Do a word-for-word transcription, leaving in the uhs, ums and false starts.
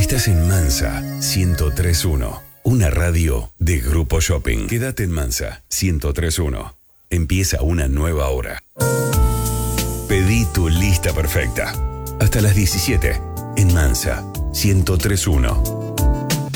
Estás en Mansa ciento tres punto uno, una radio de Grupo Shopping. Quédate en Mansa ciento tres punto uno. Empieza una nueva hora. Pedí tu lista perfecta. Hasta las diecisiete en Mansa ciento tres punto uno.